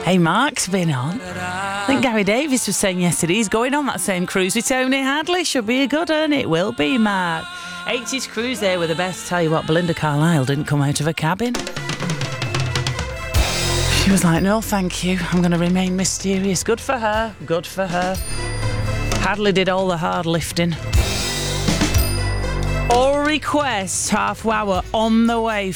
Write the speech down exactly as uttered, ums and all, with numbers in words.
Hey, Mark's been on. I think Gary Davies was saying yesterday he's going on that same cruise with Tony Hadley. Should be a good one. It will be, Mark. eighties cruise there were the best. Tell you what, Belinda Carlisle didn't come out of her cabin. She was like, no, thank you. I'm going to remain mysterious. Good for her. Good for her. Hadley did all the hard lifting. All requests, half hour on the way.